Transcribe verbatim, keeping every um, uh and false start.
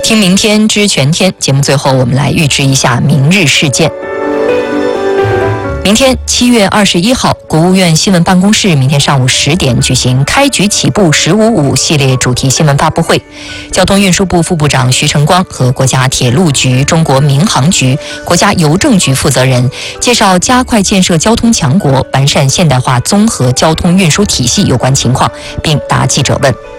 听明天知全天，节目最后我们来预知一下明日事件。明天七月二十一号，国务院新闻办公室明天上午十点举行开局起步十五五系列主题新闻发布会。交通运输部副部长徐成光和国家铁路局、中国民航局、国家邮政局负责人介绍加快建设交通强国、完善现代化综合交通运输体系有关情况，并答记者问。